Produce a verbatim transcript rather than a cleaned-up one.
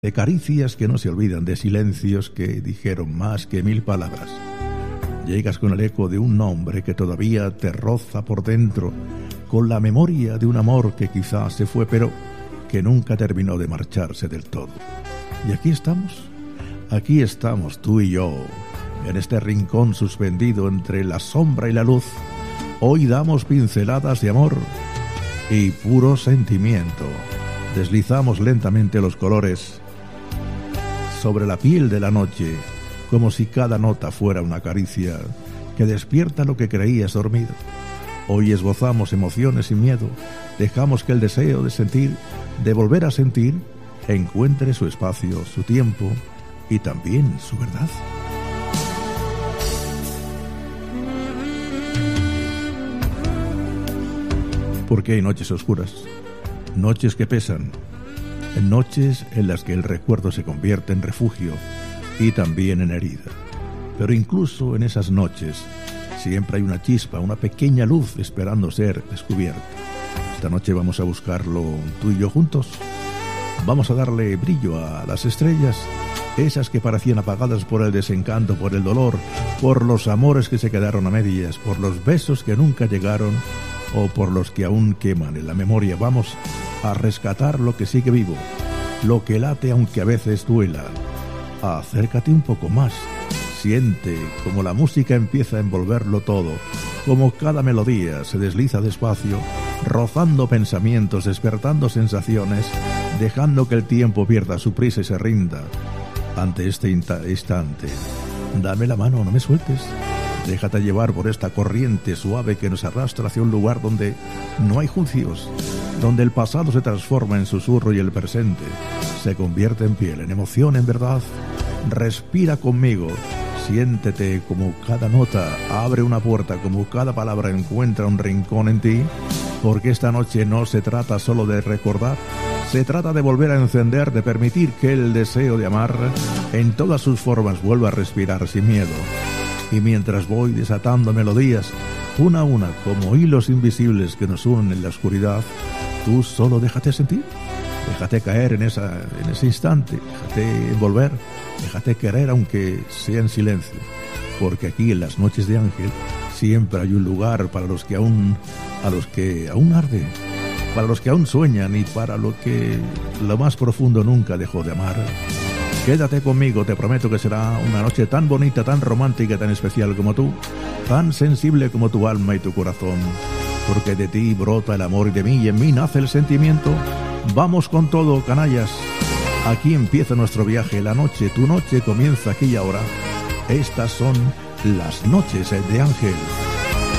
de caricias que no se olvidan, de silencios que dijeron más que mil palabras. Llegas con el eco de un nombre que todavía te roza por dentro, con la memoria de un amor que quizás se fue, pero que nunca terminó de marcharse del todo. Y aquí estamos, aquí estamos tú y yo, en este rincón suspendido entre la sombra y la luz. Hoy damos pinceladas de amor y puro sentimiento. Deslizamos lentamente los colores sobre la piel de la noche, como si cada nota fuera una caricia que despierta lo que creías dormido. Hoy esbozamos emociones sin miedo, dejamos que el deseo de sentir, de volver a sentir, encuentre su espacio, su tiempo y también su verdad. Porque hay noches oscuras, noches que pesan, noches en las que el recuerdo se convierte en refugio y también en herida. Pero incluso en esas noches siempre hay una chispa, una pequeña luz esperando ser descubierta. Esta noche vamos a buscarlo tú y yo juntos. Vamos a darle brillo a las estrellas, esas que parecían apagadas por el desencanto, por el dolor, por los amores que se quedaron a medias, por los besos que nunca llegaron o por los que aún queman en la memoria. Vamos a rescatar lo que sigue vivo, lo que late aunque a veces duela. Acércate un poco más, siente como la música empieza a envolverlo todo, como cada melodía se desliza despacio, rozando pensamientos, despertando sensaciones, dejando que el tiempo pierda su prisa y se rinda ante este instante. Dame la mano, no me sueltes. Déjate llevar por esta corriente suave que nos arrastra hacia un lugar donde no hay juicios, donde el pasado se transforma en susurro y el presente se convierte en piel, en emoción, en verdad. Respira conmigo, siéntete como cada nota abre una puerta, como cada palabra encuentra un rincón en ti, porque esta noche no se trata solo de recordar, se trata de volver a encender, de permitir que el deseo de amar en todas sus formas vuelva a respirar sin miedo. Y mientras voy desatando melodías, una a una, como hilos invisibles que nos unen en la oscuridad, tú solo déjate sentir, déjate caer en, esa, en ese instante, déjate envolver, déjate querer aunque sea en silencio, porque aquí en las noches de Ángel siempre hay un lugar para los que aún, a los que aún arde, para los que aún sueñan y para lo que lo más profundo nunca dejó de amar. Quédate conmigo, te prometo que será una noche tan bonita, tan romántica, tan especial como tú, tan sensible como tu alma y tu corazón, porque de ti brota el amor y de mí y en mí nace el sentimiento. Vamos con todo, canallas. Aquí empieza nuestro viaje, la noche, tu noche comienza aquí y ahora. Estas son las noches de Ángel.